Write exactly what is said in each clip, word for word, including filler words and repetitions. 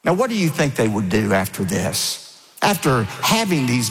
Now, what do you think they would do after this? After having these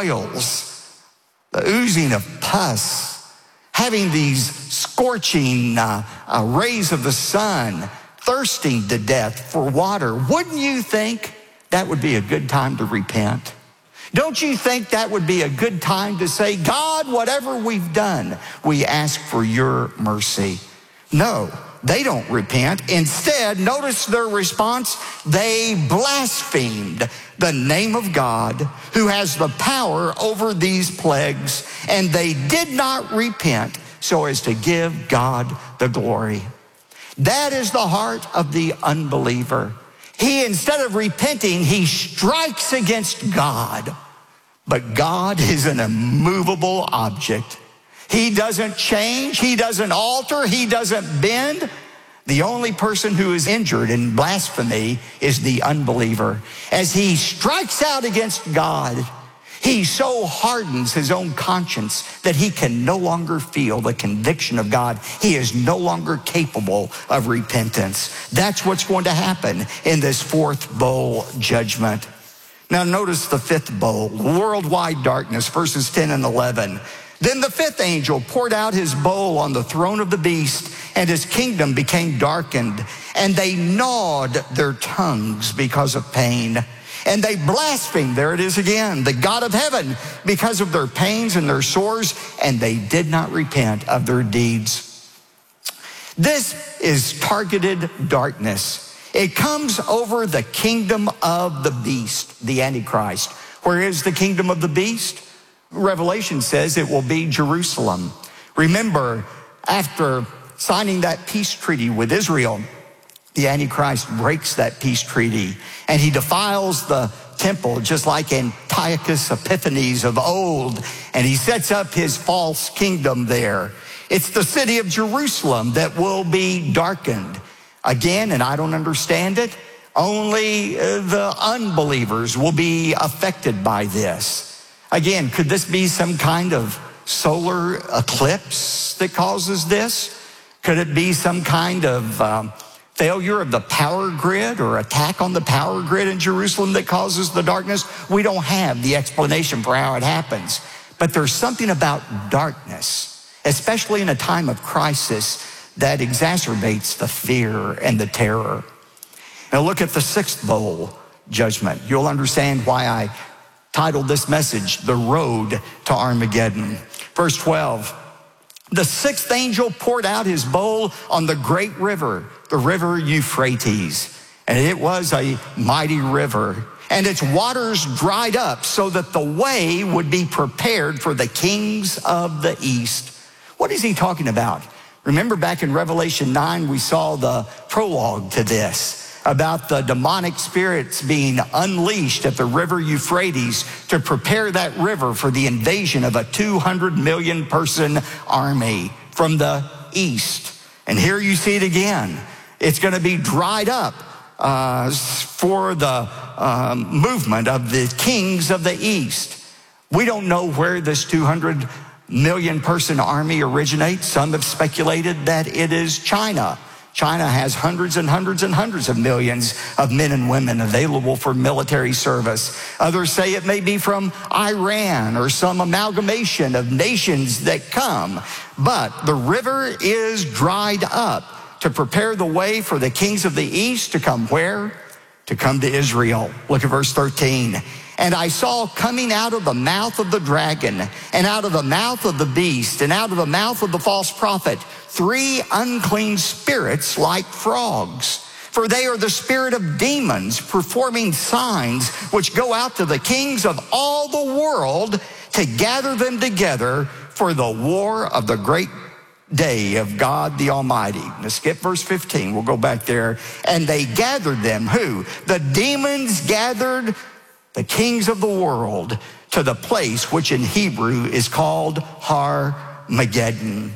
boils, the oozing of pus, having these scorching uh, uh, rays of the sun, thirsting to death for water, wouldn't you think that would be a good time to repent? Don't you think that would be a good time to say, God, whatever we've done, we ask for your mercy? No, they don't repent. Instead, notice their response. They blasphemed the name of God who has the power over these plagues, and they did not repent so as to give God the glory. That is the heart of the unbeliever. He, instead of repenting, he strikes against God. But God is an immovable object. He doesn't change. He doesn't alter. He doesn't bend. The only person who is injured in blasphemy is the unbeliever. As he strikes out against God, he so hardens his own conscience that he can no longer feel the conviction of God. He is no longer capable of repentance. That's what's going to happen in this fourth bowl judgment. Now notice the fifth bowl, worldwide darkness, verses ten and eleven. Then the fifth angel poured out his bowl on the throne of the beast, and his kingdom became darkened, and they gnawed their tongues because of pain. And they blasphemed, there it is again, the God of heaven because of their pains and their sores, and they did not repent of their deeds. This is targeted darkness. It comes over the kingdom of the beast, the Antichrist. Where is the kingdom of the beast? Revelation says it will be Jerusalem. Remember, after signing that peace treaty with Israel, the Antichrist breaks that peace treaty, and he defiles the temple just like Antiochus Epiphanes of old, and he sets up his false kingdom there. It's the city of Jerusalem that will be darkened. Again, and I don't understand it, only the unbelievers will be affected by this. Again, could this be some kind of solar eclipse that causes this? Could it be some kind of um, failure of the power grid or attack on the power grid in Jerusalem that causes the darkness? We don't have the explanation for how it happens. But there's something about darkness, especially in a time of crisis, that exacerbates the fear and the terror. Now look at the sixth bowl judgment. You'll understand why I titled this message, The Road to Armageddon. Verse twelve, the sixth angel poured out his bowl on the great river, the river Euphrates. And it was a mighty river, and its waters dried up so that the way would be prepared for the kings of the east. What is he talking about? Remember back in Revelation nine, we saw the prologue to this about the demonic spirits being unleashed at the river Euphrates to prepare that river for the invasion of a two hundred million person army from the east. And here you see it again. It's going to be dried up uh, for the um, movement of the kings of the east. We don't know where this two hundred million person army originates. Some have speculated that it is China. China has hundreds and hundreds and hundreds of millions of men and women available for military service. Others say it may be from Iran or some amalgamation of nations that come. But the river is dried up to prepare the way for the kings of the east to come where? To come to Israel. Look at verse thirteen. And I saw coming out of the mouth of the dragon, and out of the mouth of the beast, and out of the mouth of the false prophet, three unclean spirits like frogs. For they are the spirit of demons, performing signs which go out to the kings of all the world to gather them together for the war of the great day of God the Almighty. Now skip verse fifteen, we'll go back there. And they gathered them, who? The demons gathered the kings of the world to the place which in Hebrew is called Har-Mageddon.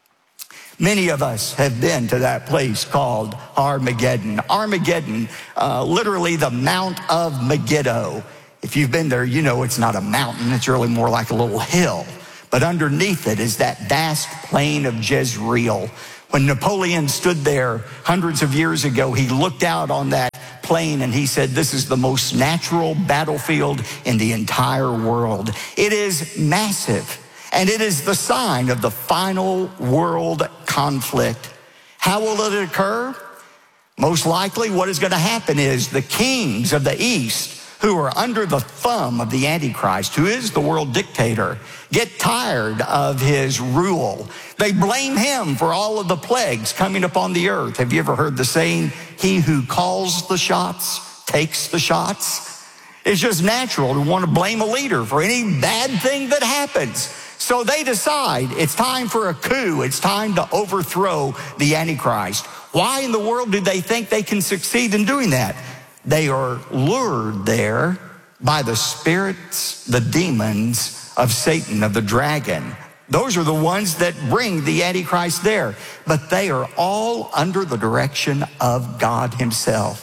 Many of us have been to that place called Armageddon. Armageddon, uh, literally the Mount of Megiddo. If you've been there, you know it's not a mountain. It's really more like a little hill. But underneath it is that vast plain of Jezreel. When Napoleon stood there hundreds of years ago, he looked out on that plain and he said, this is the most natural battlefield in the entire world. It is massive, and it is the sign of the final world conflict. How will it occur? Most likely what is going to happen is the kings of the East, who are under the thumb of the Antichrist, who is the world dictator, get tired of his rule. They blame him for all of the plagues coming upon the earth. Have you ever heard the saying, he who calls the shots takes the shots? It's just natural to want to blame a leader for any bad thing that happens. So they decide it's time for a coup. It's time to overthrow the Antichrist. Why in the world do they think they can succeed in doing that? They are lured there by the spirits, the demons of Satan, of the dragon. Those are the ones that bring the Antichrist there. But they are all under the direction of God himself.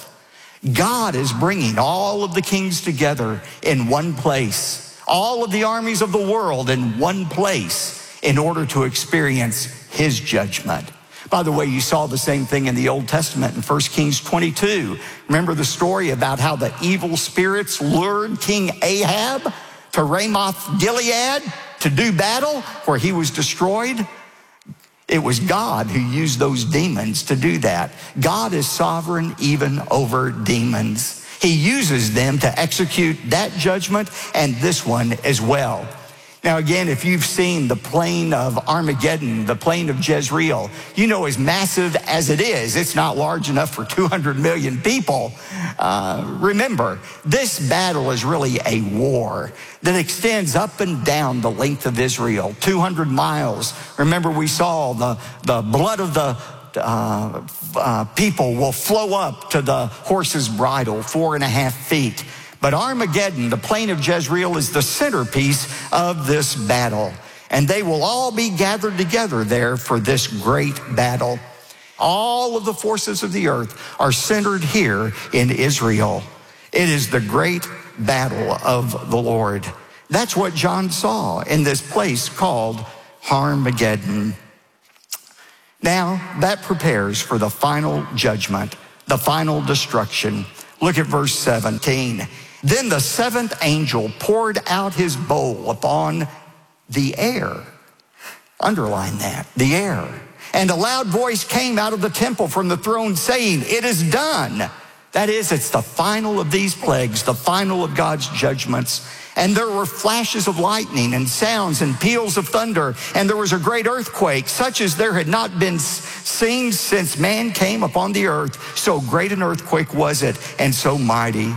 God is bringing all of the kings together in one place, all of the armies of the world in one place in order to experience his judgment. By the way, you saw the same thing in the Old Testament in First Kings twenty-two. Remember the story about how the evil spirits lured King Ahab to Ramoth Gilead to do battle where he was destroyed? It was God who used those demons to do that. God is sovereign even over demons. He uses them to execute that judgment and this one as well. Now again, if you've seen the plain of Armageddon, the plain of Jezreel, you know as massive as it is, it's not large enough for two hundred million people. Uh, remember, this battle is really a war that extends up and down the length of Israel, two hundred miles. Remember, we saw the, the blood of the uh, uh, people will flow up to the horse's bridle, four and a half feet. But Armageddon, the plain of Jezreel, is the centerpiece of this battle. And they will all be gathered together there for this great battle. All of the forces of the earth are centered here in Israel. It is the great battle of the Lord. That's what John saw in this place called Armageddon. Now, that prepares for the final judgment, the final destruction. Look at verse seventeen. Then the seventh angel poured out his bowl upon the air. Underline that, the air. And a loud voice came out of the temple from the throne saying, it is done. That is, it's the final of these plagues, the final of God's judgments. And there were flashes of lightning and sounds and peals of thunder. And there was a great earthquake, such as there had not been seen since man came upon the earth. So great an earthquake was it, and so mighty.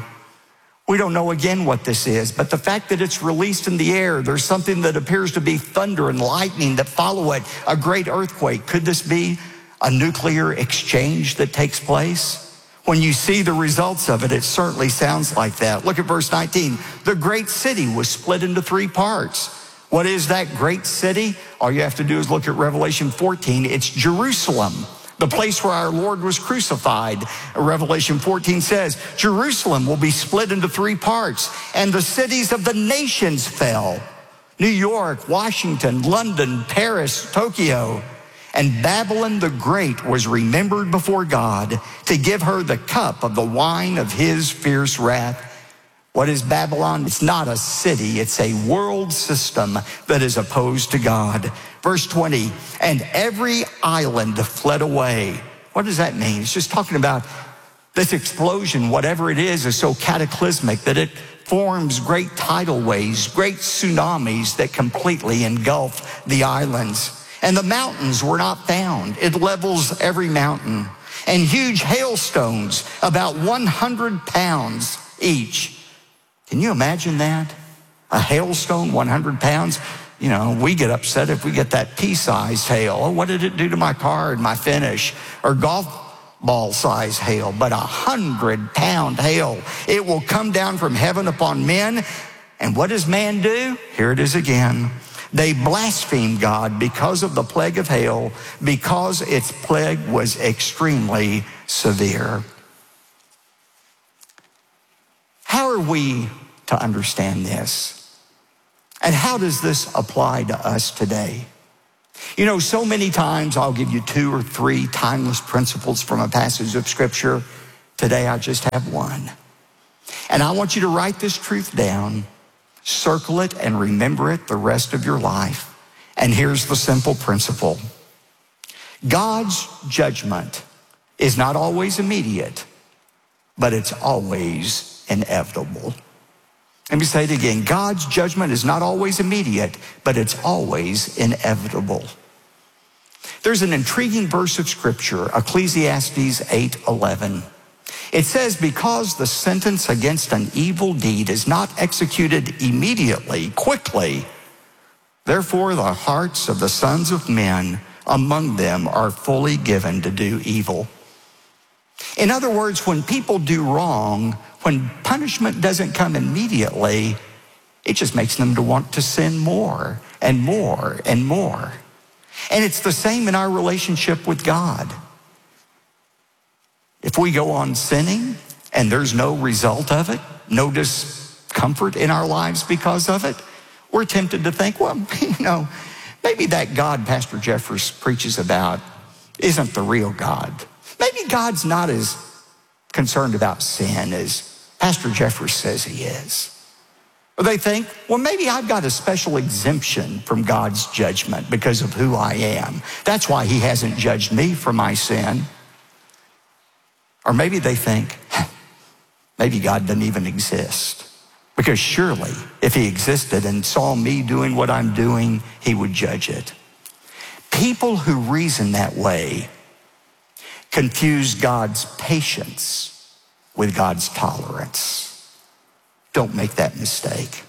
We don't know again what this is, but the fact that it's released in the air, there's something that appears to be thunder and lightning that follow it, a great earthquake. Could this be a nuclear exchange that takes place? When you see the results of it, it certainly sounds like that. Look at verse nineteen. The great city was split into three parts. What is that great city? All you have to do is look at Revelation fourteen. It's Jerusalem, the place where our Lord was crucified. Revelation fourteen says, Jerusalem will be split into three parts, and the cities of the nations fell. New York, Washington, London, Paris, Tokyo. And Babylon the Great was remembered before God to give her the cup of the wine of his fierce wrath. What is Babylon? It's not a city. It's a world system that is opposed to God. Verse twenty, and every island fled away. What does that mean? It's just talking about this explosion, whatever it is, is so cataclysmic that it forms great tidal waves, great tsunamis that completely engulf the islands. And the mountains were not found. It levels every mountain. And huge hailstones, about one hundred pounds each. Can you imagine that? A hailstone, one hundred pounds? You know, we get upset if we get that pea-sized hail. Oh, what did it do to my car and my finish? Or golf ball-sized hail. But a hundred-pound hail. It will come down from heaven upon men. And what does man do? Here it is again. They blasphemed God because of the plague of hail, because its plague was extremely severe. How are we to understand this? And how does this apply to us today? You know, so many times I'll give you two or three timeless principles from a passage of Scripture. Today I just have one. And I want you to write this truth down, circle it, and remember it the rest of your life. And here's the simple principle. God's judgment is not always immediate, but it's always inevitable. Let me say it again. God's judgment is not always immediate, but it's always inevitable. There's an intriguing verse of Scripture, Ecclesiastes eight eleven. It says, because the sentence against an evil deed is not executed immediately, quickly, therefore the hearts of the sons of men among them are fully given to do evil. In other words, when people do wrong, when punishment doesn't come immediately, it just makes them to want to sin more and more and more. And it's the same in our relationship with God. If we go on sinning and there's no result of it, no discomfort in our lives because of it, we're tempted to think, well, you know, maybe that God Pastor Jeffers preaches about isn't the real God. Maybe God's not as concerned about sin as Pastor Jeffers says he is. Or they think, well, maybe I've got a special exemption from God's judgment because of who I am. That's why he hasn't judged me for my sin. Or maybe they think, maybe God doesn't even exist. Because surely, if he existed and saw me doing what I'm doing, he would judge it. People who reason that way confuse God's patience with God's tolerance. Don't make that mistake.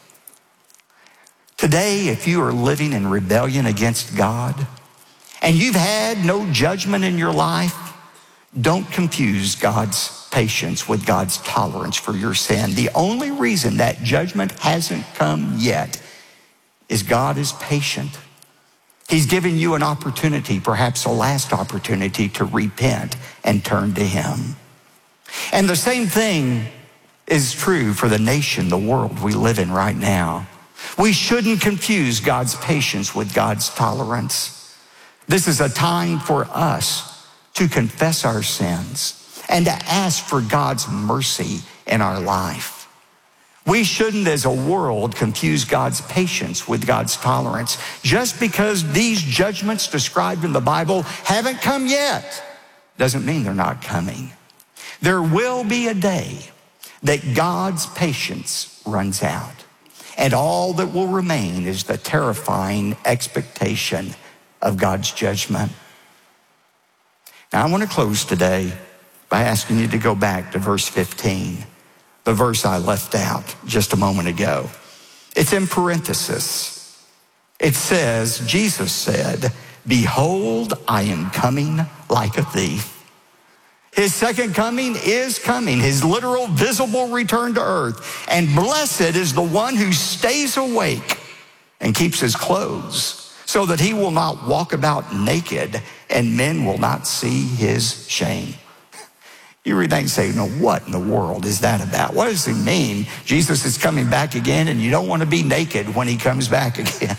Today, if you are living in rebellion against God and you've had no judgment in your life, don't confuse God's patience with God's tolerance for your sin. The only reason that judgment hasn't come yet is God is patient. He's given you an opportunity, perhaps a last opportunity, to repent and turn to him. And the same thing is true for the nation, the world we live in right now. We shouldn't confuse God's patience with God's tolerance. This is a time for us to confess our sins and to ask for God's mercy in our life. We shouldn't, as a world, confuse God's patience with God's tolerance. Just because these judgments described in the Bible haven't come yet, doesn't mean they're not coming. There will be a day that God's patience runs out, and all that will remain is the terrifying expectation of God's judgment. Now, I want to close today by asking you to go back to verse fifteen, the verse I left out just a moment ago. It's in parenthesis. It says, Jesus said, behold, I am coming like a thief. His second coming is coming, his literal visible return to earth. And blessed is the one who stays awake and keeps his clothes, so that he will not walk about naked and men will not see his shame. You read that and say, no, what in the world is that about? What does it mean? Jesus is coming back again and you don't want to be naked when he comes back again.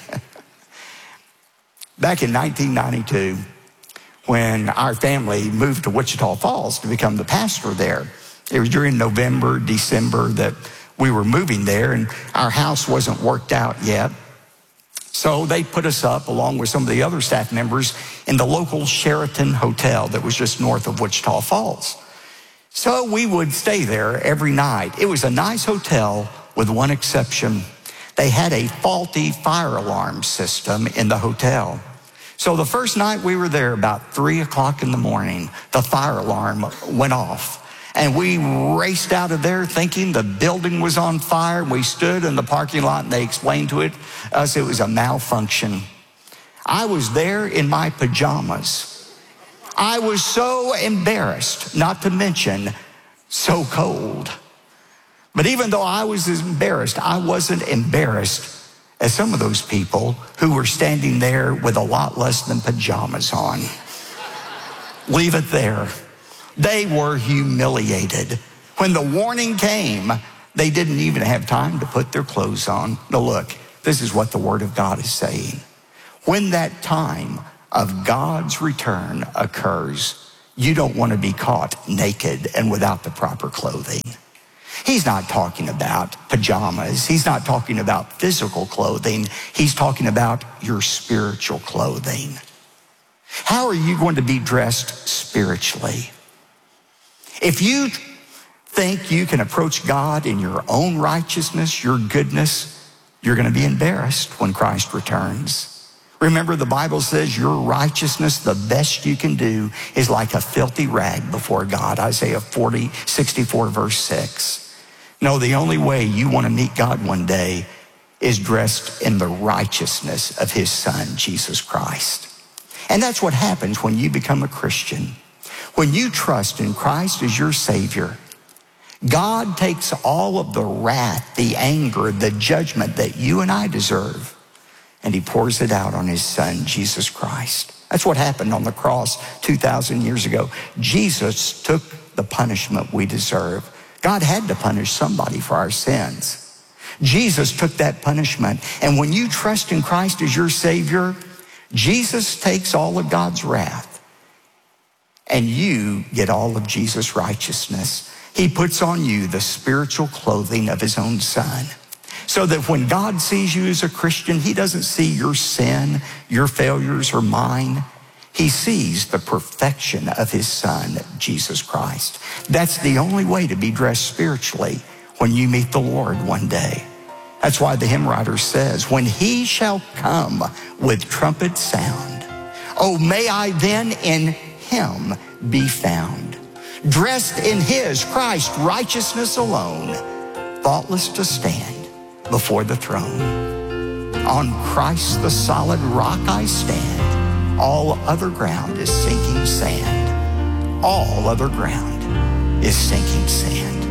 Back in nineteen ninety-two, when our family moved to Wichita Falls to become the pastor there, it was during November, December that we were moving there, and our house wasn't worked out yet. So they put us up, along with some of the other staff members, in the local Sheraton Hotel that was just north of Wichita Falls. So we would stay there every night. It was a nice hotel with one exception. They had a faulty fire alarm system in the hotel. So the first night we were there, about three o'clock in the morning, the fire alarm went off. And we raced out of there thinking the building was on fire. We stood in the parking lot and they explained to it, us it was a malfunction. I was there in my pajamas. I was so embarrassed, not to mention so cold. But even though I was embarrassed, I wasn't embarrassed as some of those people who were standing there with a lot less than pajamas on. Leave it there. They were humiliated. When the warning came, they didn't even have time to put their clothes on. Now look, this is what the Word of God is saying. When that time of God's return occurs, you don't want to be caught naked and without the proper clothing. He's not talking about pajamas. He's not talking about physical clothing. He's talking about your spiritual clothing. How are you going to be dressed spiritually? If you think you can approach God in your own righteousness, your goodness, you're going to be embarrassed when Christ returns. Remember, the Bible says your righteousness, the best you can do, is like a filthy rag before God. Isaiah forty, sixty-four, verse six. No, the only way you want to meet God one day is dressed in the righteousness of his Son, Jesus Christ. And that's what happens when you become a Christian. When you trust in Christ as your Savior, God takes all of the wrath, the anger, the judgment that you and I deserve, and he pours it out on his Son, Jesus Christ. That's what happened on the cross two thousand years ago. Jesus took the punishment we deserve. God had to punish somebody for our sins. Jesus took that punishment. And when you trust in Christ as your Savior, Jesus takes all of God's wrath, and you get all of Jesus' righteousness. He puts on you the spiritual clothing of his own Son, so that when God sees you as a Christian, he doesn't see your sin, your failures, or mine. He sees the perfection of his Son, Jesus Christ. That's the only way to be dressed spiritually when you meet the Lord one day. That's why the hymn writer says, when he shall come with trumpet sound, oh, may I then in him be found, dressed in his, Christ, righteousness alone, faultless to stand before the throne. On Christ the solid rock I stand. All other ground is sinking sand. All other ground is sinking sand.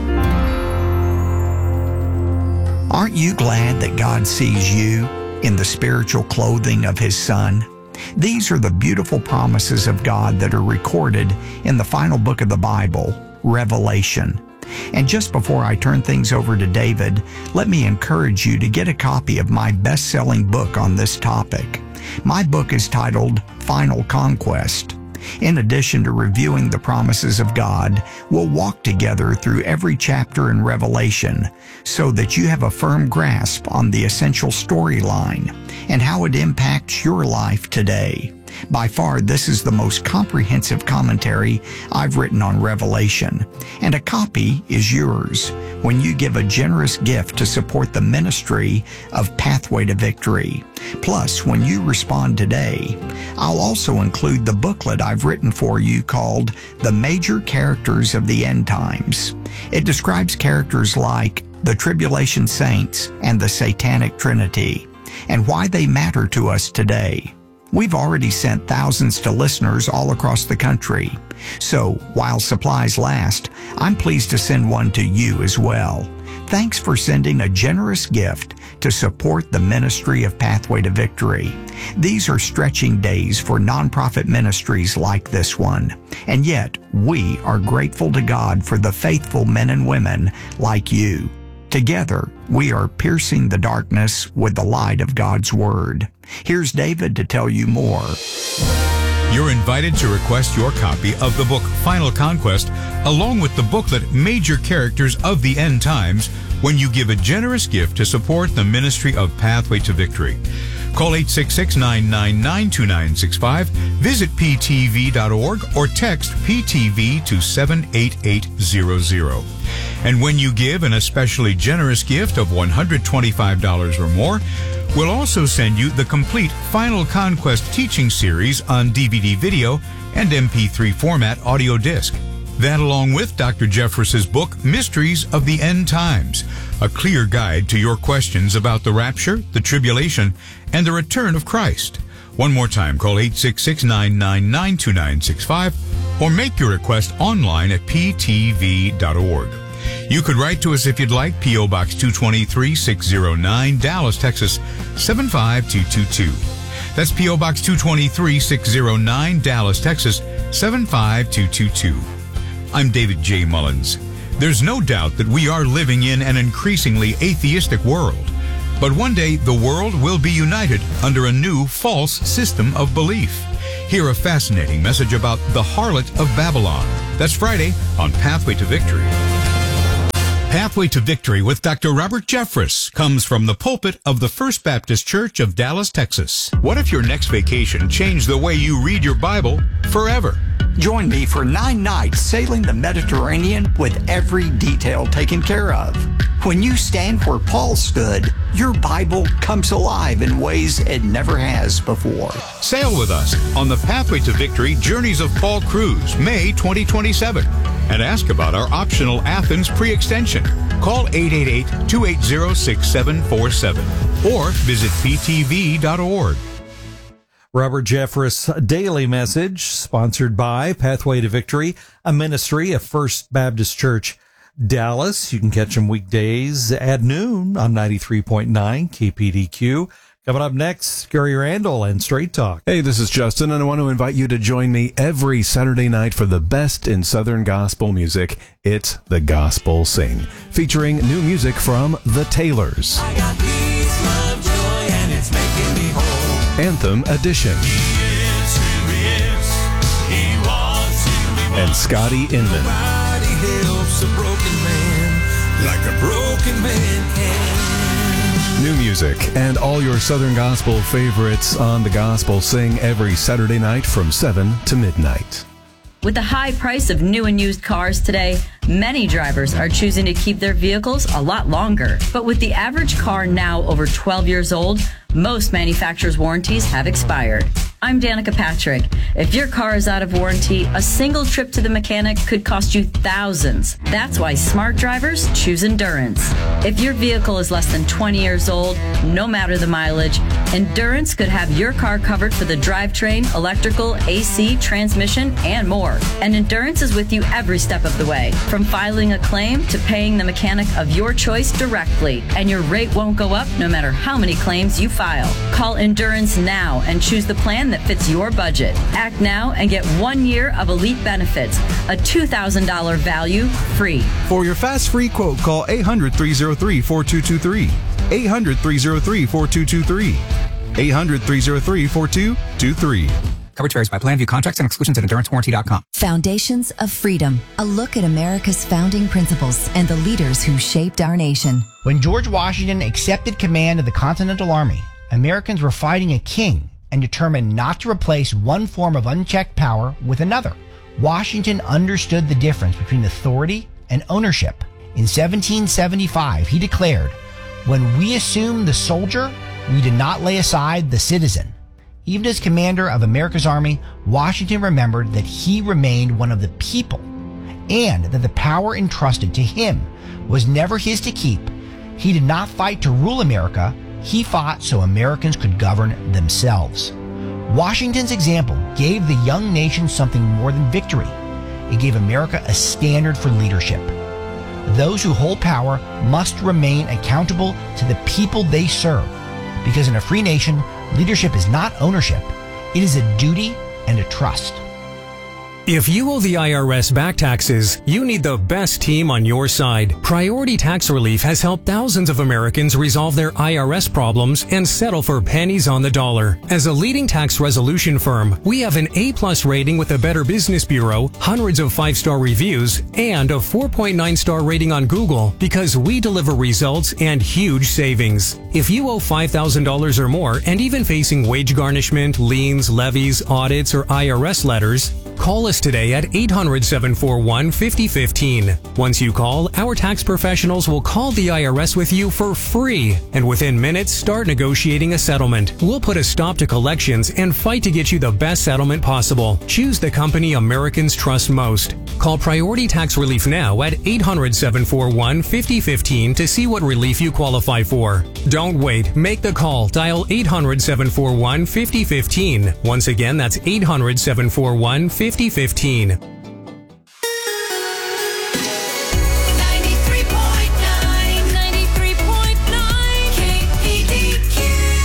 Aren't you glad that God sees you in the spiritual clothing of his Son? These are the beautiful promises of God that are recorded in the final book of the Bible, Revelation. And just before I turn things over to David, let me encourage you to get a copy of my best-selling book on this topic. My book is titled Final Conquest. In addition to reviewing the promises of God, we'll walk together through every chapter in Revelation so that you have a firm grasp on the essential storyline and how it impacts your life today. By far, this is the most comprehensive commentary I've written on Revelation, and a copy is yours when you give a generous gift to support the ministry of Pathway to Victory. Plus, when you respond today, I'll also include the booklet I've written for you called The Major Characters of the End Times. It describes characters like the Tribulation Saints and the Satanic Trinity, and why they matter to us today. We've already sent thousands to listeners all across the country. So, while supplies last, I'm pleased to send one to you as well. Thanks for sending a generous gift to support the ministry of Pathway to Victory. These are stretching days for nonprofit ministries like this one. And yet, we are grateful to God for the faithful men and women like you. Together, we are piercing the darkness with the light of God's Word. Here's David to tell you more. You're invited to request your copy of the book Final Conquest, along with the booklet Major Characters of the End Times, when you give a generous gift to support the ministry of Pathway to Victory. Call eight six six, nine nine nine, two nine six five, visit p t v dot org, or text P T V to seven eight eight zero zero. And when you give an especially generous gift of one hundred twenty-five dollars or more, we'll also send you the complete Final Conquest teaching series on D V D video and M P three format audio disc. That, along with Doctor Jeffress's book, Mysteries of the End Times, a clear guide to your questions about the rapture, the tribulation, and the return of Christ. One more time, call eight six six, nine nine nine, two nine six five or make your request online at p t v dot org. You could write to us if you'd like, P O. Box two twenty-three, six oh nine, Dallas, Texas, seven five two two two. That's P O. Box two twenty-three, six oh nine, Dallas, Texas, seven five two two two. I'm David J. Mullins. There's no doubt that we are living in an increasingly atheistic world. But one day, the world will be united under a new false system of belief. Hear a fascinating message about the harlot of Babylon. That's Friday on Pathway to Victory. Pathway to Victory with Doctor Robert Jeffress comes from the pulpit of the First Baptist Church of Dallas, Texas. What if your next vacation changed the way you read your Bible forever? Join me for nine nights sailing the Mediterranean with every detail taken care of. When you stand where Paul stood, your Bible comes alive in ways it never has before. Sail with us on the Pathway to Victory Journeys of Paul Cruise, May twenty twenty-seven. And ask about our optional Athens pre-extension. Call eight eight eight, two eight zero, six seven four seven or visit p t v dot org. Robert Jeffress Daily Message, sponsored by Pathway to Victory, a ministry of First Baptist Church, Dallas. You can catch them weekdays at noon on ninety-three point nine K P D Q. Coming up next, Gary Randall and Straight Talk. Hey, this is Justin, and I want to invite you to join me every Saturday night for the best in Southern gospel music. It's The Gospel Sing, featuring new music from The Taylors. I got peace, love, joy, and it's making me whole. Anthem Edition. He is who he is. He wants to be And Scotty Inman. Nobody helps a broken man like a broken man can. New music and all your Southern gospel favorites on The Gospel Sing every Saturday night from seven to midnight. With the high price of new and used cars today, many drivers are choosing to keep their vehicles a lot longer. But with the average car now over twelve years old, most manufacturers' warranties have expired. I'm Danica Patrick. If your car is out of warranty, a single trip to the mechanic could cost you thousands. That's why smart drivers choose Endurance. If your vehicle is less than twenty years old, no matter the mileage, Endurance could have your car covered for the drivetrain, electrical, A C, transmission, and more. And Endurance is with you every step of the way, from filing a claim to paying the mechanic of your choice directly. And your rate won't go up no matter how many claims you file. Call Endurance now and choose the plan that fits your budget. Act now and get one year of elite benefits, a two thousand dollars value free. For your fast free quote, call eight hundred, three oh three, four two two three. eight hundred, three oh three, four two two three. eight hundred, three oh three, four two two three. Coverage varies by plan. View contracts and exclusions at endurance warranty dot com. Foundations of Freedom, a look at America's founding principles and the leaders who shaped our nation. When George Washington accepted command of the Continental Army, Americans were fighting a king and determined not to replace one form of unchecked power with another. Washington understood the difference between authority and ownership. In seventeen seventy-five, he declared, "When we assume the soldier, we did not lay aside the citizen." Even as commander of America's army, Washington remembered that he remained one of the people and that the power entrusted to him was never his to keep. He did not fight to rule America. He fought so Americans could govern themselves. Washington's example gave the young nation something more than victory. It gave America a standard for leadership. Those who hold power must remain accountable to the people they serve, because in a free nation, leadership is not ownership. It is a duty and a trust. If you owe the I R S back taxes, you need the best team on your side. Priority Tax Relief has helped thousands of Americans resolve their I R S problems and settle for pennies on the dollar. As a leading tax resolution firm, we have an A-plus rating with the Better Business Bureau, hundreds of five-star reviews, and a four point nine star rating on Google because we deliver results and huge savings. If you owe five thousand dollars or more and even facing wage garnishment, liens, levies, audits, or I R S letters, call us today at eight hundred, seven four one, five oh one five. Once you call, our tax professionals will call the I R S with you for free, and within minutes start negotiating a settlement. We'll put a stop to collections and fight to get you the best settlement possible. Choose the company Americans trust most. Call Priority Tax Relief now at eight hundred, seven four one, five oh one five to see what relief you qualify for. Don't wait. Make the call. Dial eight hundred, seven four one, five oh one five. Once again, that's eight hundred, seven four one, five oh one five. ninety-three point nine, ninety-three point nine K P D Q.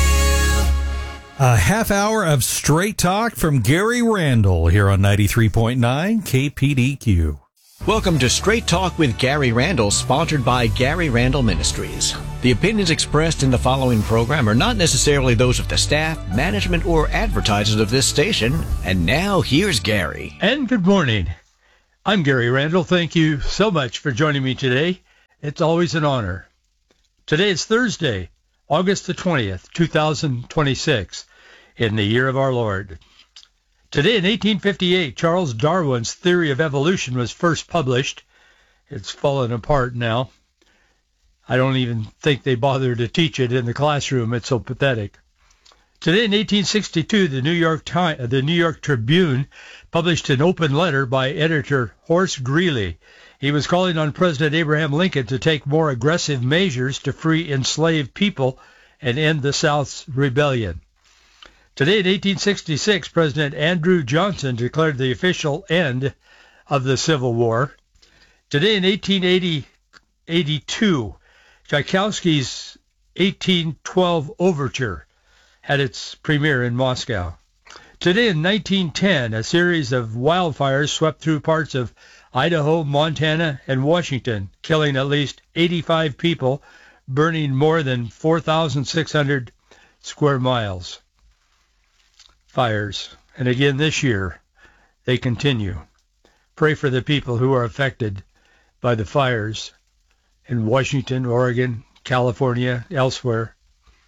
A half hour of straight talk from Gary Randall here on ninety-three point nine K P D Q. Welcome to Straight Talk with Gary Randall, sponsored by Gary Randall Ministries. The opinions expressed in the following program are not necessarily those of the staff, management, or advertisers of this station. And now, here's Gary. And good morning. I'm Gary Randall. Thank you so much for joining me today. It's always an honor. Today is Thursday, August the twentieth, two thousand twenty-six, in the year of our Lord. Today in eighteen fifty-eight, Charles Darwin's theory of evolution was first published. It's fallen apart now. I don't even think they bother to teach it in the classroom. It's so pathetic. Today in eighteen sixty-two, the New York Times, the New York Tribune published an open letter by editor Horace Greeley. He was calling on President Abraham Lincoln to take more aggressive measures to free enslaved people and end the South's rebellion. Today in eighteen sixty-six, President Andrew Johnson declared the official end of the Civil War. Today in eighteen eighty-two, Tchaikovsky's eighteen twelve Overture had its premiere in Moscow. Today in nineteen ten, a series of wildfires swept through parts of Idaho, Montana, and Washington, killing at least eighty-five people, burning more than four thousand six hundred square miles. Fires. And again this year, they continue. Pray for the people who are affected by the fires in Washington, Oregon, California, elsewhere.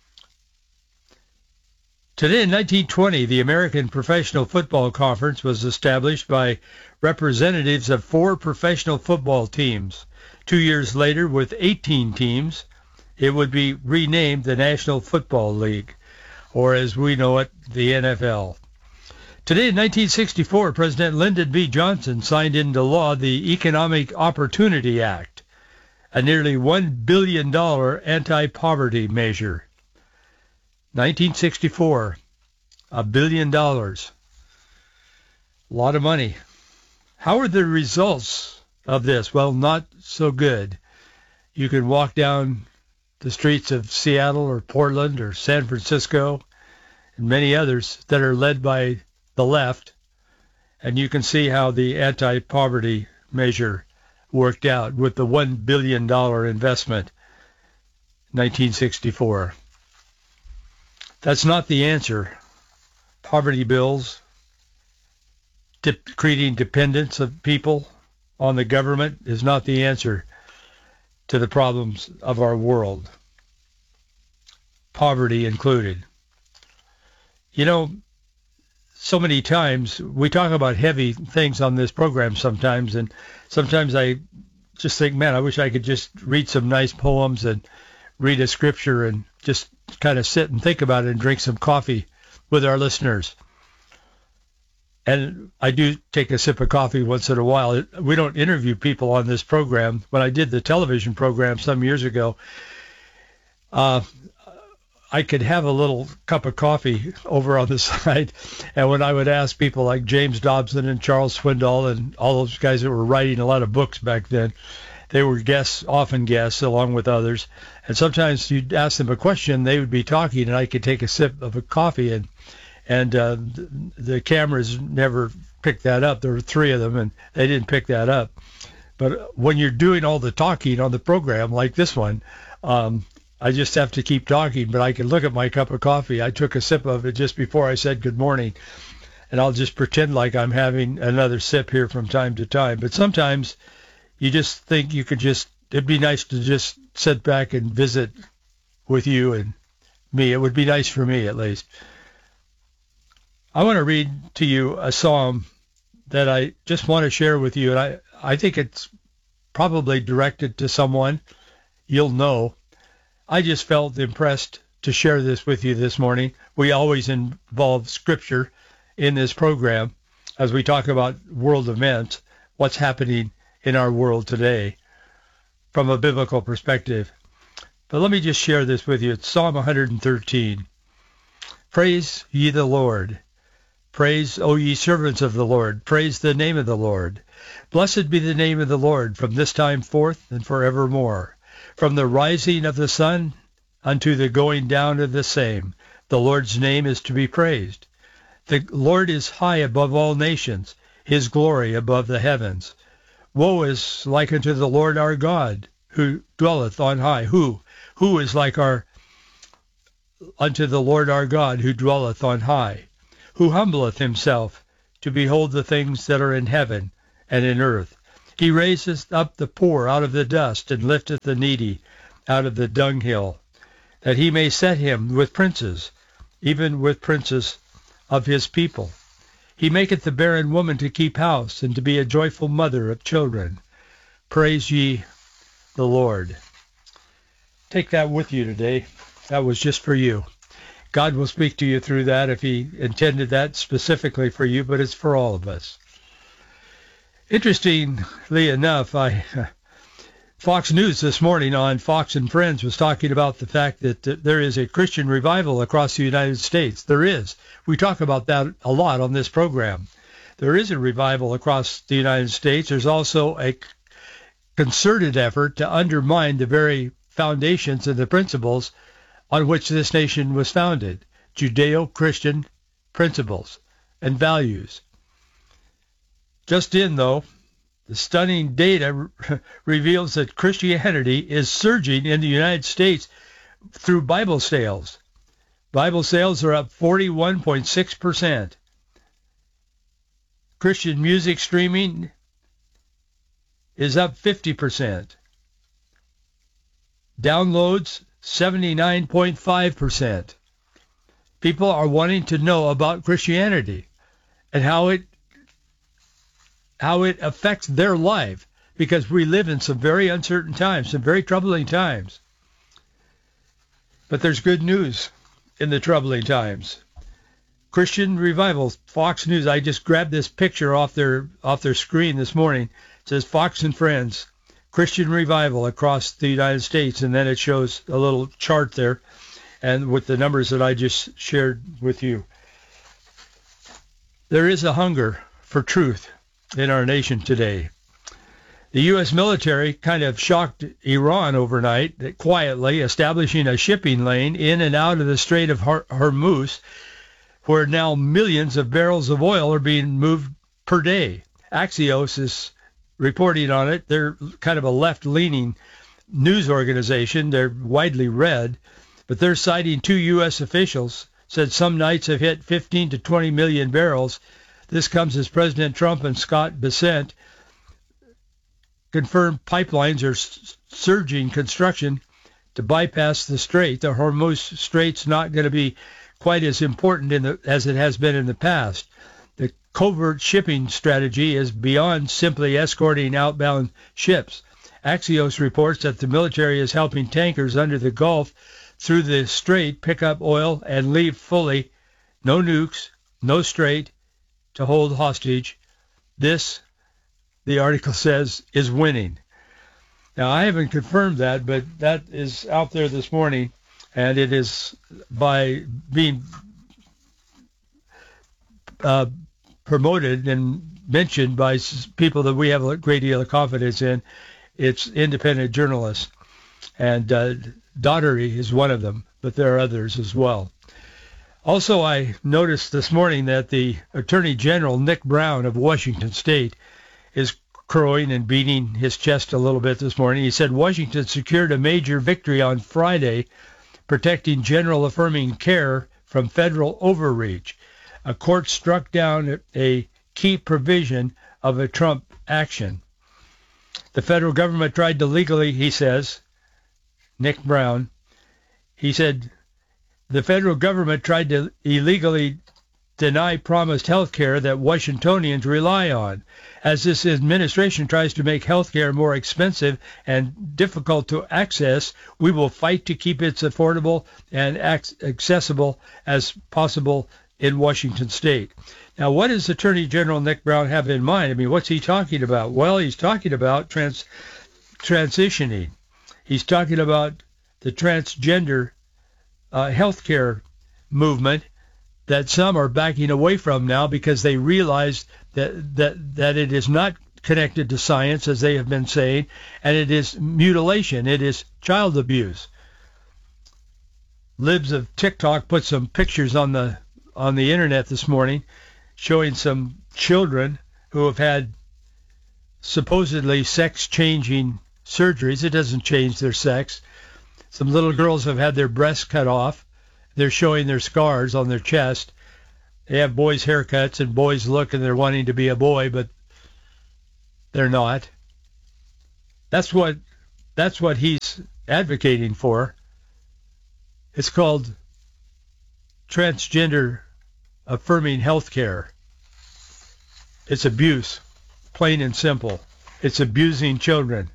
Today in nineteen twenty, the American Professional Football Conference was established by representatives of four professional football teams. Two years later, with eighteen teams, it would be renamed the National Football League, or as we know it, the N F L. Today in nineteen sixty-four, President Lyndon B. Johnson signed into law the Economic Opportunity Act, a nearly one billion dollars anti-poverty measure. nineteen sixty-four, a billion dollars. A lot of money. How are the results of this? Well, not so good. You can walk down the streets of Seattle or Portland or San Francisco and many others that are led by the left, and you can see how the anti-poverty measure worked out with the one billion dollars investment in nineteen sixty-four. That's not the answer. Poverty bills, dip, creating dependence of people on the government is not the answer to the problems of our world. Poverty included. You know, so many times we talk about heavy things on this program sometimes, and sometimes I just think, man, I wish I could just read some nice poems and read a scripture and just kind of sit and think about it and drink some coffee with our listeners. And I do take a sip of coffee once in a while. We don't interview people on this program. When I did the television program some years ago, uh, I could have a little cup of coffee over on the side, and when I would ask people like James Dobson and Charles Swindoll and all those guys that were writing a lot of books back then, they were guests, often guests, along with others, and sometimes you'd ask them a question, they would be talking, and I could take a sip of a coffee, and and uh, the, the cameras never picked that up. There were three of them, and they didn't pick that up. But when you're doing all the talking on the program, like this one, um, I just have to keep talking, but I can look at my cup of coffee. I took a sip of it just before I said good morning, and I'll just pretend like I'm having another sip here from time to time. But sometimes you just think you could just, it'd be nice to just sit back and visit with you and me. It would be nice for me, at least. I want to read to you a psalm that I just want to share with you, and I, I think it's probably directed to someone you'll know. I just felt impressed to share this with you this morning. We always involve Scripture in this program as we talk about world events, what's happening in our world today from a biblical perspective. But let me just share this with you. It's Psalm one thirteen. Praise ye the Lord. Praise, O ye servants of the Lord. Praise the name of the Lord. Blessed be the name of the Lord from this time forth and forevermore. From the rising of the sun unto the going down of the same, the Lord's name is to be praised. The Lord is high above all nations, his glory above the heavens. Woe is like unto the Lord our God, who dwelleth on high. Who? Who is like our unto the Lord our God, who dwelleth on high, who humbleth himself to behold the things that are in heaven and in earth. He raiseth up the poor out of the dust, and lifteth the needy out of the dunghill, that he may set him with princes, even with princes of his people. He maketh the barren woman to keep house, and to be a joyful mother of children. Praise ye the Lord. Take that with you today. That was just for you. God will speak to you through that if he intended that specifically for you, but it's for all of us. Interestingly enough, I Fox News this morning on Fox and Friends was talking about the fact that th- there is a Christian revival across the United States. There is. We talk about that a lot on this program. There is a revival across the United States. There's also a c- concerted effort to undermine the very foundations and the principles on which this nation was founded, Judeo-Christian principles and values. Just in, though, the stunning data re- reveals that Christianity is surging in the United States through Bible sales. Bible sales are up forty-one point six percent. Christian music streaming is up fifty percent. Downloads, seventy-nine point five percent. People are wanting to know about Christianity and how it how it affects their life, because we live in some very uncertain times, some very troubling times. But there's good news in the troubling times. Christian revival, Fox News. I just grabbed this picture off their off their screen this morning. It says Fox and Friends, Christian revival across the United States, and then it shows a little chart there, and with the numbers that I just shared with you. There is a hunger for truth in our nation today. The U S military kind of shocked Iran overnight, quietly establishing a shipping lane in and out of the Strait of Hormuz, where now millions of barrels of oil are being moved per day. Axios is reporting on it. They're kind of a left-leaning news organization. They're widely read, but they're citing two U S officials, said some nights have hit fifteen to twenty million barrels. This comes as President Trump and Scott Bessent confirmed pipelines are surging construction to bypass the strait. The Hormuz Strait's not going to be quite as important in the, as it has been in the past. The covert shipping strategy is beyond simply escorting outbound ships. Axios reports that the military is helping tankers under the Gulf through the strait pick up oil and leave fully, no nukes, no strait, to hold hostage. This, the article says, is winning. Now, I haven't confirmed that, but that is out there this morning, and it is by being uh, promoted and mentioned by people that we have a great deal of confidence in. It's independent journalists, and uh, Daugherty is one of them, but there are others as well. Also, I noticed this morning that the Attorney General, Nick Brown of Washington State, is crowing and beating his chest a little bit this morning. He said Washington secured a major victory on Friday, protecting general affirming care from federal overreach. A court struck down a key provision of a Trump action. The federal government tried to legally, he says, Nick Brown, he said, the federal government tried to illegally deny promised health care that Washingtonians rely on. As this administration tries to make health care more expensive and difficult to access, we will fight to keep it affordable and accessible as possible in Washington State. Now, what does Attorney General Nick Brown have in mind? I mean, what's he talking about? Well, he's talking about trans transitioning. He's talking about the transgender uh, healthcare movement that some are backing away from now because they realize that, that, that it is not connected to science, as they have been saying, and it is mutilation. It is child abuse. Libs of TikTok put some pictures on the on the internet this morning showing some children who have had supposedly sex-changing surgeries. It doesn't change their sex. Some little girls have had their breasts cut off. They're showing their scars on their chest. They have boys' haircuts, and boys look and they're wanting to be a boy, but they're not. That's what that's what he's advocating for. It's called transgender affirming health care. It's abuse, plain and simple. It's abusing children.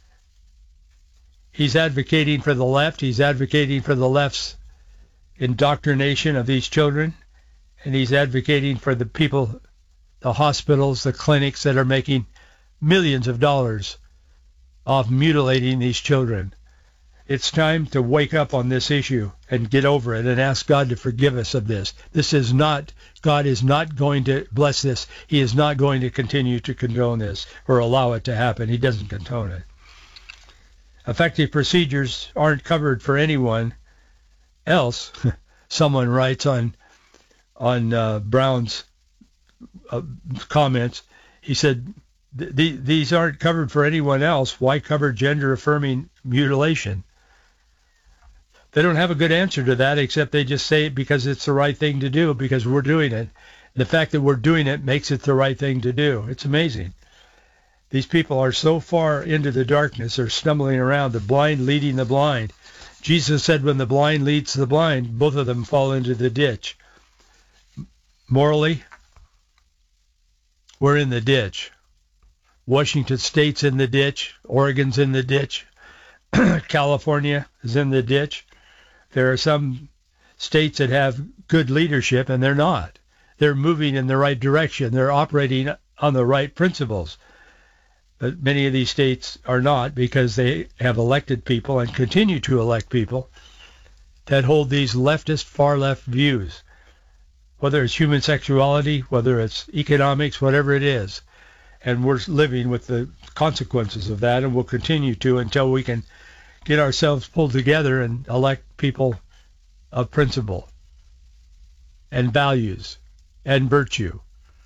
He's advocating for the left. He's advocating for the left's indoctrination of these children. And he's advocating for the people, the hospitals, the clinics that are making millions of dollars off mutilating these children. It's time to wake up on this issue and get over it and ask God to forgive us of this. This is not, God is not going to bless this. He is not going to continue to condone this or allow it to happen. He doesn't condone it. Effective procedures aren't covered for anyone else. Someone writes on on uh, Brown's uh, comments. He said, th- these aren't covered for anyone else. Why cover gender-affirming mutilation? They don't have a good answer to that, except they just say it because it's the right thing to do, because we're doing it. The fact that we're doing it makes it the right thing to do. It's amazing. These people are so far into the darkness, they're stumbling around, the blind leading the blind. Jesus said when the blind leads the blind, both of them fall into the ditch. Morally, we're in the ditch. Washington State's in the ditch. Oregon's in the ditch. California is in the ditch. There are some states that have good leadership, and they're not. They're moving in the right direction. They're operating on the right principles. But many of these states are not, because they have elected people and continue to elect people that hold these leftist, far-left views. Whether it's human sexuality, whether it's economics, whatever it is. And we're living with the consequences of that, and we'll continue to until we can get ourselves pulled together and elect people of principle and values and virtue.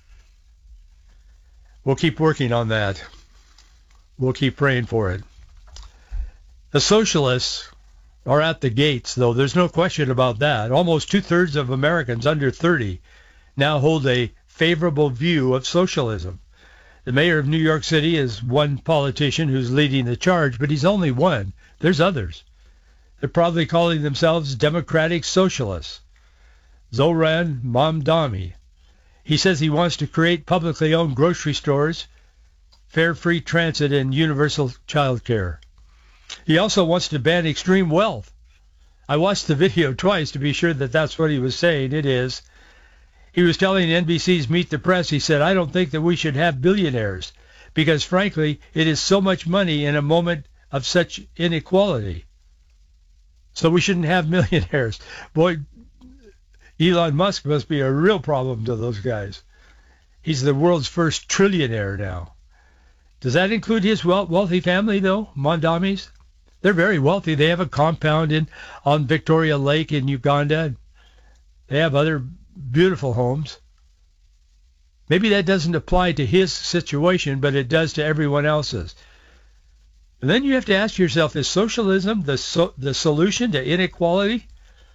We'll keep working on that. We'll keep praying for it. The socialists are at the gates, though. There's no question about that. Almost two-thirds of Americans under thirty now hold a favorable view of socialism. The mayor of New York City is one politician who's leading the charge, but he's only one. There's others. They're probably calling themselves Democratic Socialists. Zoran Mamdani. He says he wants to create publicly owned grocery stores, fare-free transit, and universal child care. He also wants to ban extreme wealth. I watched the video twice to be sure that that's what he was saying. It is. He was telling N B C's Meet the Press, he said, I don't think that we should have billionaires because, frankly, it is so much money in a moment of such inequality. So we shouldn't have millionaires. Boy, Elon Musk must be a real problem to those guys. He's the world's first trillionaire now. Does that include his wealthy family, though, Mondami's? They're very wealthy. They have a compound in on Victoria Lake in Uganda. They have other beautiful homes. Maybe that doesn't apply to his situation, but it does to everyone else's. And then you have to ask yourself, is socialism the so, the solution to inequality?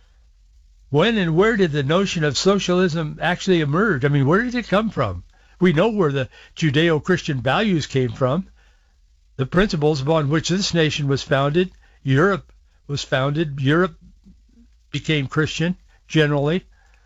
When and where did the notion of socialism actually emerge? I mean, where did it come from? We know where the Judeo-Christian values came from. The principles upon which this nation was founded. Europe was founded. Europe became Christian, generally.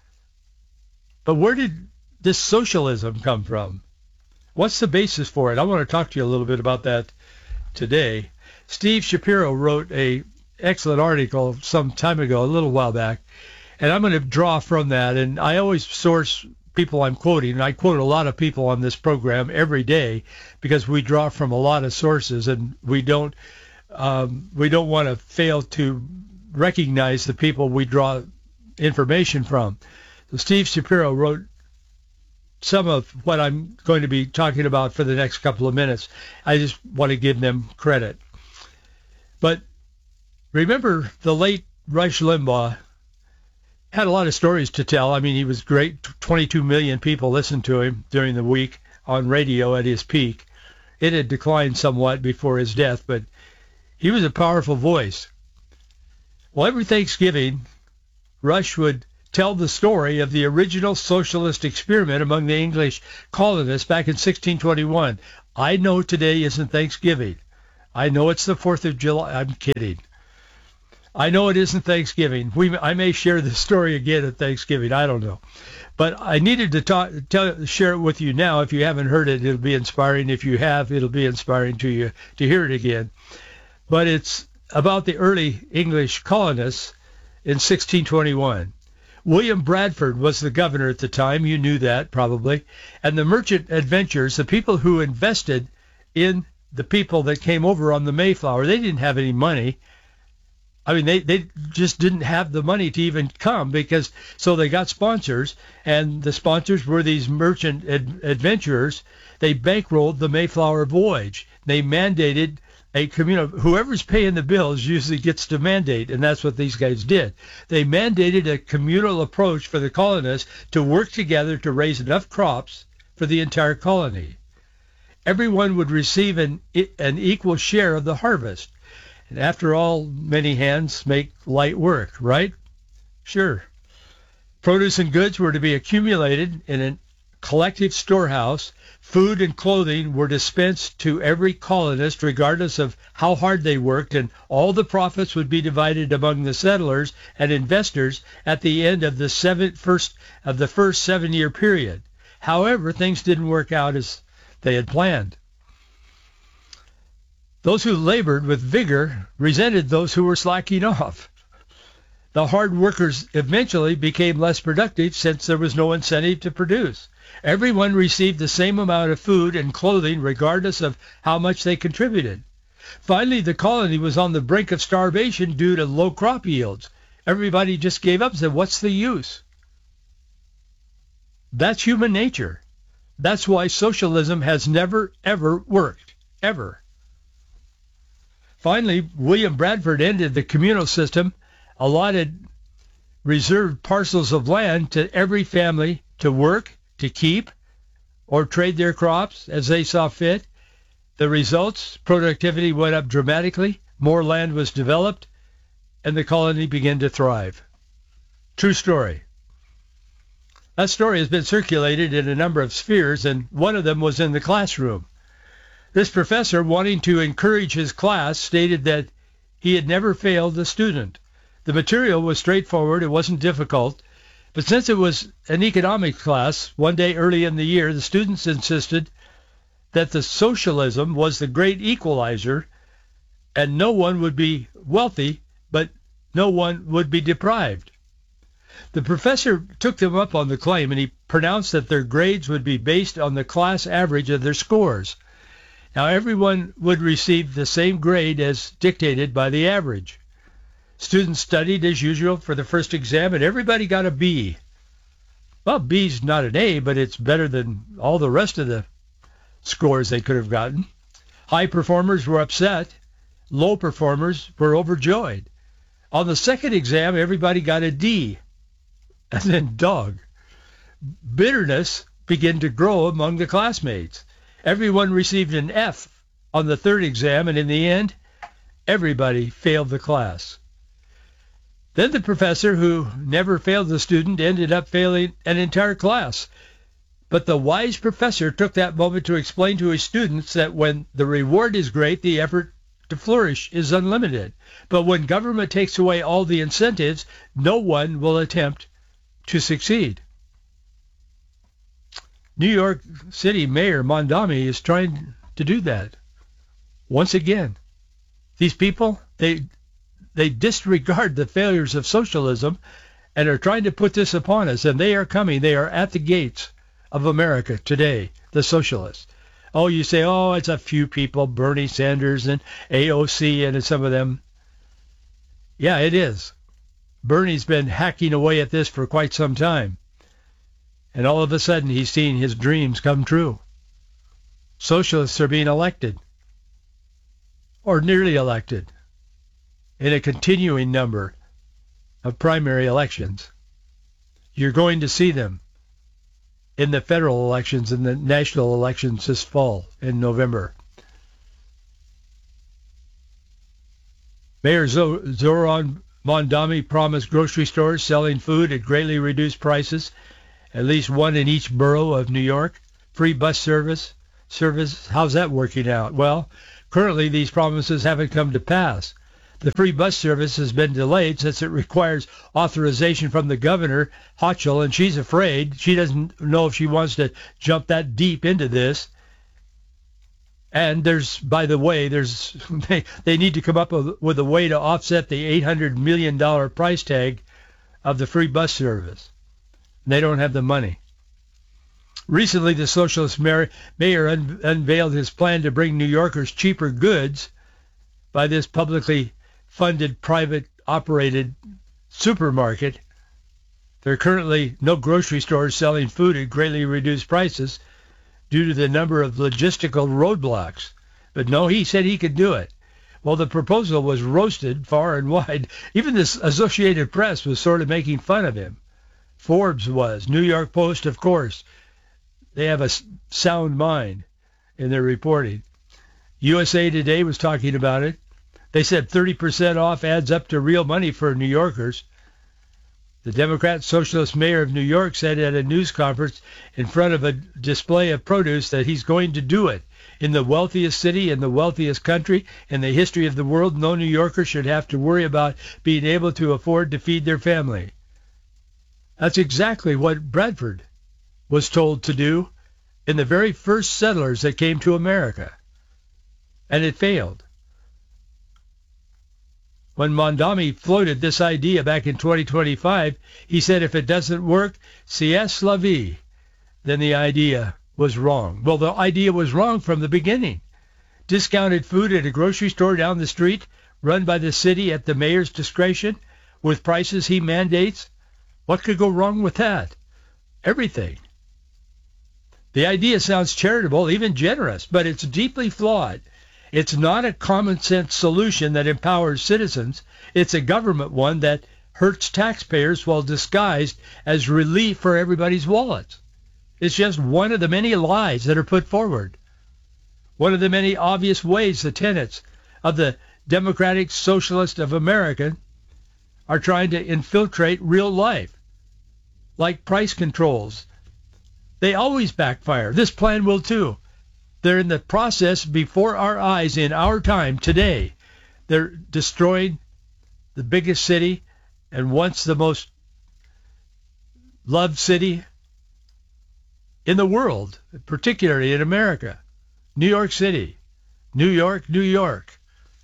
But where did this socialism come from? What's the basis for it? I want to talk to you a little bit about that today. Steve Shapiro wrote a excellent article some time ago, a little while back, and I'm going to draw from that. And I always source people I'm quoting, and I quote a lot of people on this program every day because we draw from a lot of sources, and we don't um, we don't want to fail to recognize the people we draw information from. So Steve Shapiro wrote some of what I'm going to be talking about for the next couple of minutes. I just want to give them credit. But remember, the late Rush Limbaugh had a lot of stories to tell. I mean, he was great. twenty-two million people listened to him during the week on radio at his peak. It had declined somewhat before his death, but he was a powerful voice. Well, every Thanksgiving, Rush would tell the story of the original socialist experiment among the English colonists back in sixteen twenty-one. I know today isn't Thanksgiving. I know it's the fourth of July. I'm kidding. I know it isn't Thanksgiving. We, I may share this story again at Thanksgiving. I don't know. But I needed to talk, tell, share it with you now. If you haven't heard it, it'll be inspiring. If you have, it'll be inspiring to you to hear it again. But it's about the early English colonists in sixteen twenty-one. William Bradford was the governor at the time. You knew that probably. And the merchant adventurers, the people who invested in the people that came over on the Mayflower, they didn't have any money. I mean, they, they just didn't have the money to even come because, so they got sponsors, and the sponsors were these merchant ad, adventurers. They bankrolled the Mayflower voyage. They mandated a communal, whoever's paying the bills usually gets to mandate, and that's what these guys did. They mandated a communal approach for the colonists to work together to raise enough crops for the entire colony. Everyone would receive an, an equal share of the harvest. And after all, many hands make light work, right? Sure. Produce and goods were to be accumulated in a collective storehouse. Food and clothing were dispensed to every colonist, regardless of how hard they worked, and all the profits would be divided among the settlers and investors at the end of the seven, first of the first seven-year period. However, things didn't work out as they had planned. Those who labored with vigor resented those who were slacking off. The hard workers eventually became less productive since there was no incentive to produce. Everyone received the same amount of food and clothing regardless of how much they contributed. Finally, the colony was on the brink of starvation due to low crop yields. Everybody just gave up and said, what's the use? That's human nature. That's why socialism has never, ever worked. Ever. Finally, William Bradford ended the communal system, allotted reserved parcels of land to every family to work, to keep, or trade their crops as they saw fit. The results, productivity went up dramatically, more land was developed, and the colony began to thrive. True story. That story has been circulated in a number of spheres, and one of them was in the classroom. This professor, wanting to encourage his class, stated that he had never failed a student. The material was straightforward, it wasn't difficult, but since it was an economics class, one day early in the year, the students insisted that the socialism was the great equalizer, and no one would be wealthy, but no one would be deprived. The professor took them up on the claim, and he pronounced that their grades would be based on the class average of their scores. Now, everyone would receive the same grade as dictated by the average. Students studied as usual for the first exam, and everybody got a B. Well, B's not an A, but it's better than all the rest of the scores they could have gotten. High performers were upset. Low performers were overjoyed. On the second exam, everybody got a D, and then dog. Bitterness began to grow among the classmates. Everyone received an F on the third exam, and in the end, everybody failed the class. Then the professor, who never failed the student, ended up failing an entire class. But the wise professor took that moment to explain to his students that when the reward is great, the effort to flourish is unlimited. But when government takes away all the incentives, no one will attempt to succeed. New York City Mayor Mondami is trying to do that. Once again, these people, they they disregard the failures of socialism and are trying to put this upon us, and they are coming. They are at the gates of America today, the socialists. Oh, you say, oh, it's a few people, Bernie Sanders and A O C and some of them. Yeah, it is. Bernie's been hacking away at this for quite some time. And all of a sudden, he's seeing his dreams come true. Socialists are being elected, or nearly elected, in a continuing number of primary elections. You're going to see them in the federal elections and the national elections this fall in November. Mayor Zoran Mondani promised grocery stores selling food at greatly reduced prices, at least one in each borough of New York. Free bus service. Service. How's that working out? Well, currently these promises haven't come to pass. The free bus service has been delayed since it requires authorization from the governor, Hochul, and she's afraid. She doesn't know if she wants to jump that deep into this. And there's, by the way, there's they, they need to come up with, with a way to offset the eight hundred million dollars price tag of the free bus service. They don't have the money. Recently, the socialist mayor, mayor un, unveiled his plan to bring New Yorkers cheaper goods by this publicly funded, private-operated supermarket. There are currently no grocery stores selling food at greatly reduced prices due to the number of logistical roadblocks. But no, he said he could do it. Well, the proposal was roasted far and wide. Even the Associated Press was sort of making fun of him. Forbes was. New York Post, of course. They have a sound mind in their reporting. U S A Today was talking about it. They said thirty percent off adds up to real money for New Yorkers. The Democrat Socialist mayor of New York said at a news conference in front of a display of produce that he's going to do it. In the wealthiest city, in the wealthiest country, in the history of the world, no New Yorker should have to worry about being able to afford to feed their family. That's exactly what Bradford was told to do in the very first settlers that came to America. And it failed. When Mondani floated this idea back in twenty twenty-five, he said if it doesn't work, c'est la vie, then the idea was wrong. Well, the idea was wrong from the beginning. Discounted food at a grocery store down the street, run by the city at the mayor's discretion, with prices he mandates. What could go wrong with that? Everything. The idea sounds charitable, even generous, but it's deeply flawed. It's not a common-sense solution that empowers citizens. It's a government one that hurts taxpayers while disguised as relief for everybody's wallets. It's just one of the many lies that are put forward. One of the many obvious ways the tenets of the Democratic Socialist of America are trying to infiltrate real life, like price controls. They always backfire. This plan will too. They're in the process before our eyes in our time today. They're destroying the biggest city and once the most loved city in the world, particularly in America. New York City. New York, New York.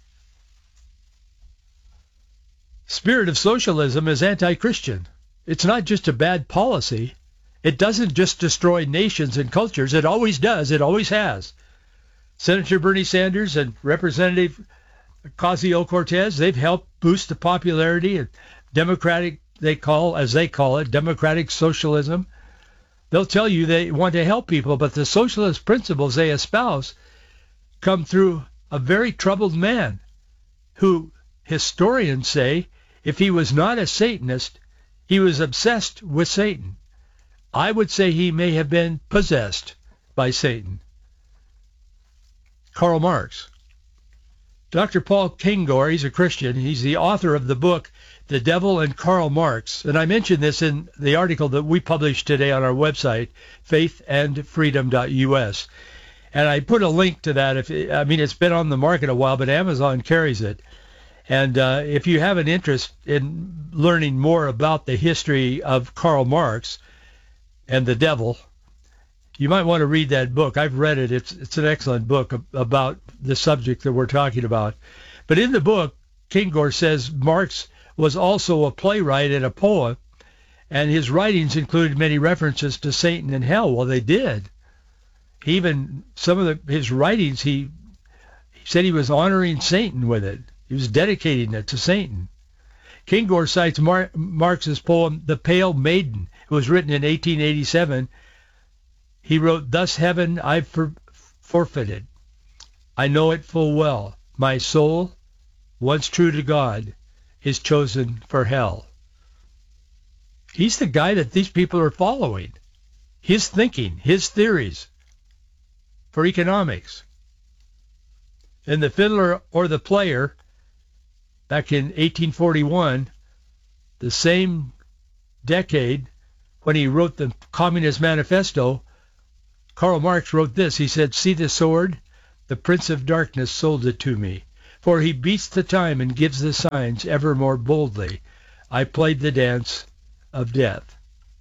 Spirit of socialism is anti-Christian. It's not just a bad policy. It doesn't just destroy nations and cultures. It always does. It always has. Senator Bernie Sanders and Representative Ocasio-Cortez, they've helped boost the popularity of Democratic, they call, as they call it, Democratic Socialism. They'll tell you they want to help people, but the socialist principles they espouse come through a very troubled man who historians say if he was not a Satanist, he was obsessed with Satan. I would say he may have been possessed by Satan. Karl Marx. Doctor Paul Kengor, he's a Christian. He's the author of the book, The Devil and Karl Marx. And I mentioned this in the article that we published today on our website, faith and freedom dot U S. And I put a link to that. If I mean, it's been on the market a while, but Amazon carries it. And uh, if you have an interest in learning more about the history of Karl Marx and the devil, you might want to read that book. I've read it. It's it's an excellent book about the subject that we're talking about. But in the book, Kengor says Marx was also a playwright and a poet, and his writings included many references to Satan and hell. Well, they did. He even, some of the, his writings, he, he said he was honoring Satan with it. He was dedicating it to Satan. Kengor cites Mar- Marx's poem, The Pale Maiden. It was written in eighteen eighty-seven. He wrote, "Thus heaven I've for- forfeited. I know it full well. My soul, once true to God, is chosen for hell." He's the guy that these people are following. His thinking, his theories for economics. And the fiddler or the player back in eighteen forty-one, the same decade when he wrote the Communist Manifesto, Karl Marx wrote this. He said, "See the sword? The Prince of Darkness sold it to me. For he beats the time and gives the signs ever more boldly. I played the dance of death."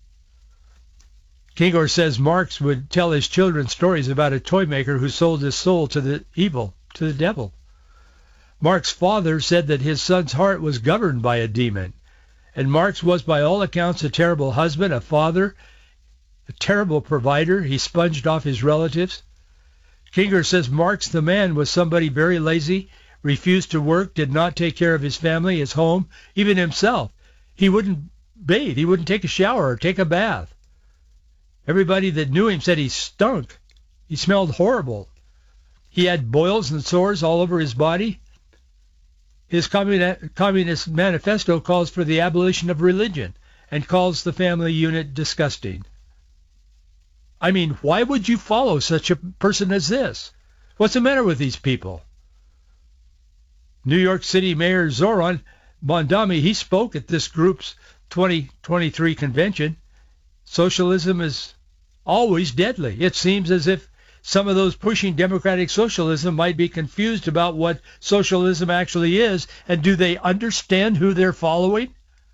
Kingor says Marx would tell his children stories about a toy maker who sold his soul to the evil, to the devil. Marx's father said that his son's heart was governed by a demon. And Marx was, by all accounts, a terrible husband, a father, a terrible provider. He sponged off his relatives. Kingor says Marx, the man, was somebody very lazy, refused to work, did not take care of his family, his home, even himself. He wouldn't bathe. He wouldn't take a shower or take a bath. Everybody that knew him said he stunk. He smelled horrible. He had boils and sores all over his body. His Communist Manifesto calls for the abolition of religion and calls the family unit disgusting. I mean, why would you follow such a person as this? What's the matter with these people? New York City Mayor Zoran Mondami, he spoke at this group's twenty twenty-three convention. Socialism is always deadly. It seems as if some of those pushing democratic socialism might be confused about what socialism actually is, and do they understand who they're following?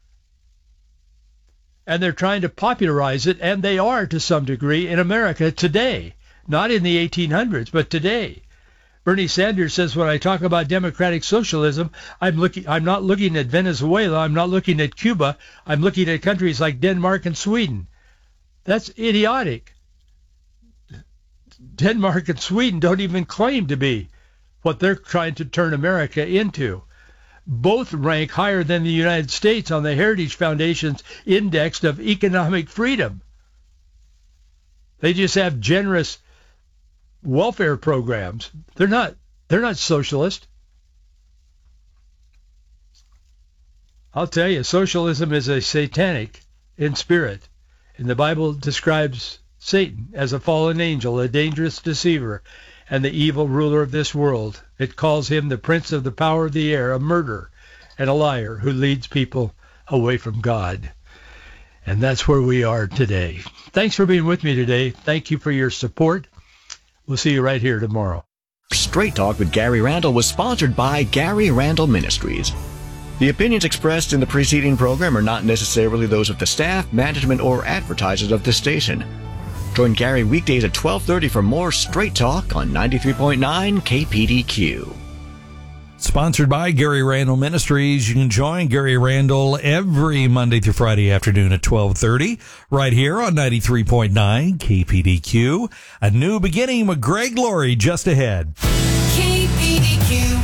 And they're trying to popularize it, and they are to some degree in America today, not in the eighteen hundreds, but today. Bernie Sanders says, when I talk about democratic socialism, I'm looking, I'm not looking at Venezuela, I'm not looking at Cuba, I'm looking at countries like Denmark and Sweden. That's idiotic. Denmark and Sweden don't even claim to be what they're trying to turn America into. Both rank higher than the United States on the Heritage Foundation's index of economic freedom. They just have generous welfare programs. They're not they're not socialist. I'll tell you, socialism is a satanic in spirit. And the Bible describes Satan as a fallen angel, a dangerous deceiver, and the evil ruler of this world. It calls him the prince of the power of the air, a murderer and a liar who leads people away from God. And that's where we are today. Thanks for being with me today. Thank you for your support. We'll see you right here tomorrow. Straight Talk with Gary Randall was sponsored by Gary Randall Ministries. The opinions expressed in the preceding program are not necessarily those of the staff, management, or advertisers of this station. Join Gary weekdays at twelve thirty for more Straight Talk on ninety-three point nine K P D Q. Sponsored by Gary Randall Ministries. You can join Gary Randall every Monday through Friday afternoon at twelve thirty right here on ninety-three point nine K P D Q. A new beginning with Greg Laurie just ahead. K P D Q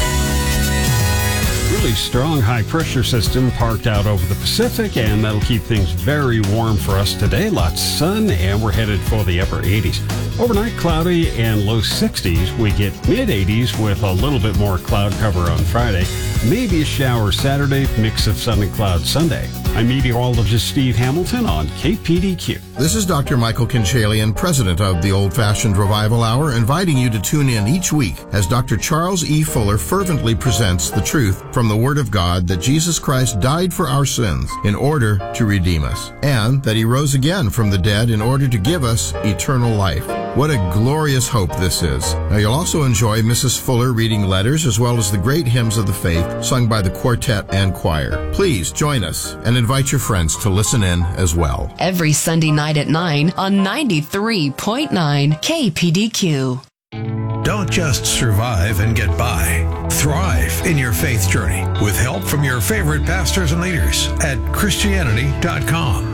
really strong high-pressure system parked out over the Pacific, and that'll keep things very warm for us today. Lots of sun, and we're headed for the upper eighties. Overnight, cloudy and low sixties. We get mid-eighties with a little bit more cloud cover on Friday. Maybe a shower Saturday, mix of sun and cloud Sunday. I'm meteorologist Steve Hamilton on K P D Q. This is Doctor Michael Kinchalian, president of the Old Fashioned Revival Hour, inviting you to tune in each week as Doctor Charles E. Fuller fervently presents the truth from the Word of God that Jesus Christ died for our sins in order to redeem us, and that He rose again from the dead in order to give us eternal life. What a glorious hope this is. Now, you'll also enjoy Missus Fuller reading letters as well as the great hymns of the faith sung by the quartet and choir. Please join us and invite your friends to listen in as well. Every Sunday night at nine on ninety-three point nine K P D Q. Don't just survive and get by. Thrive in your faith journey with help from your favorite pastors and leaders at Christianity dot com.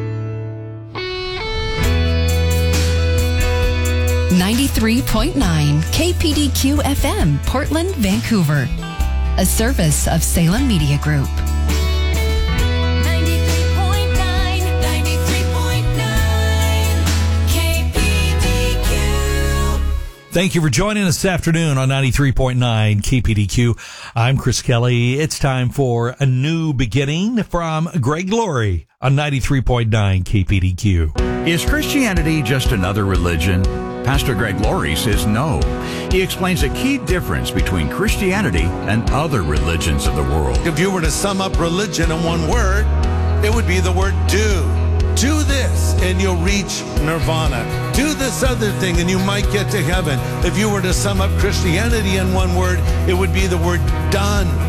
ninety-three point nine K P D Q F M, Portland, Vancouver. A service of Salem Media Group. Thank you for joining us this afternoon on ninety-three point nine K P D Q. I'm Chris Kelly. It's time for A New Beginning from Greg Laurie on ninety-three point nine K P D Q. Is Christianity just another religion? Pastor Greg Laurie says no. He explains a key difference between Christianity and other religions of the world. If you were to sum up religion in one word, it would be the word do. Do this and you'll reach nirvana. Do this other thing and you might get to heaven. If you were to sum up Christianity in one word, it would be the word done.